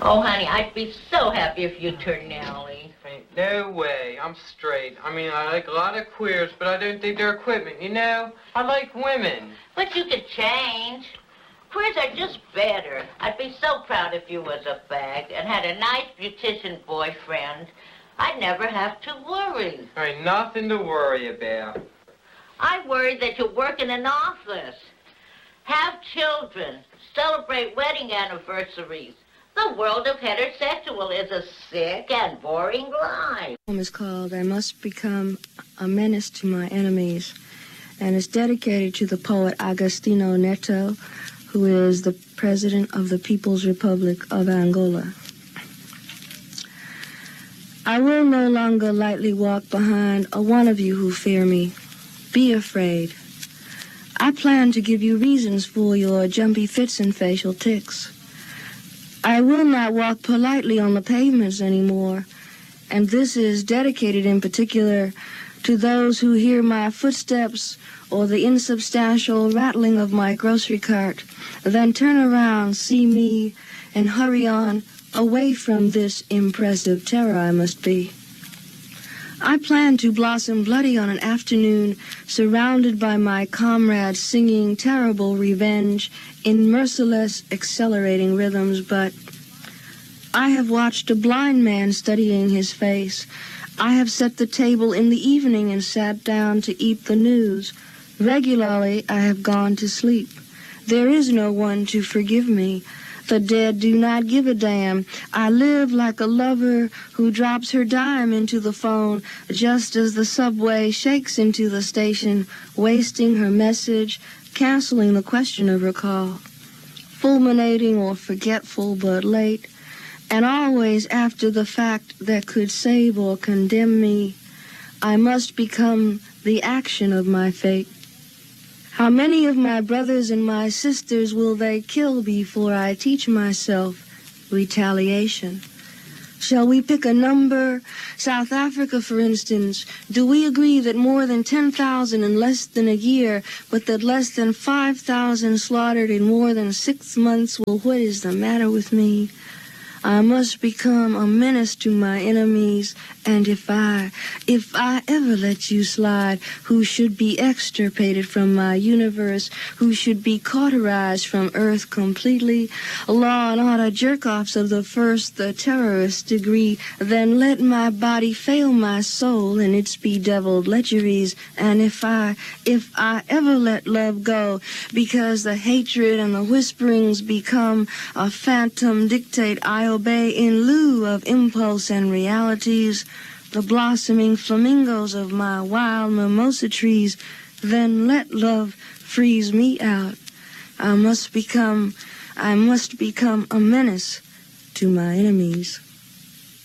Oh, honey, I'd be so happy if you turned Nellie. Ain't no way. I'm straight. I mean, I like a lot of queers, but I don't think they're equipment, you know? I like women. But you could change. Queers are just better. I'd be so proud if you was a fag and had a nice beautician boyfriend. I'd never have to worry. There ain't nothing to worry about. I worry that you work in an office, have children, celebrate wedding anniversaries. The world of heterosexual is a sick and boring life. The poem is called I Must Become a Menace to My Enemies, and it's dedicated to the poet Agostinho Neto, who is the president of the People's Republic of Angola. I will no longer lightly walk behind a one of you who fear me. Be afraid. I plan to give you reasons for your jumpy fits and facial tics. I will not walk politely on the pavements anymore, and this is dedicated in particular to those who hear my footsteps or the insubstantial rattling of my grocery cart, then turn around, see me, and hurry on away from this impressive terror I must be. I plan to blossom bloody on an afternoon surrounded by my comrades singing terrible revenge in merciless, accelerating rhythms, but I have watched a blind man studying his face. I have set the table in the evening and sat down to eat the news. Regularly, I have gone to sleep. There is no one to forgive me. The dead do not give a damn. I live like a lover who drops her dime into the phone just as the subway shakes into the station, wasting her message, canceling the question of her call. Fulminating or forgetful but late, and always after the fact that could save or condemn me. I must become the action of my fate. How many of my brothers and my sisters will they kill before I teach myself retaliation? Shall we pick a number? South Africa, for instance. Do we agree that more than 10,000 in less than a year, but that less than 5,000 slaughtered in more than 6 months? Well, what is the matter with me? I must become a menace to my enemies, and if I ever let you slide, who should be extirpated from my universe, who should be cauterized from Earth completely, law and order jerk-offs of the first, the terrorist degree, then let my body fail my soul in its bedeviled lecheries, and if I ever let love go, because the hatred and the whisperings become a phantom dictate, I obey in lieu of impulse and realities, the blossoming flamingos of my wild mimosa trees, then let love freeze me out. I must become a menace to my enemies.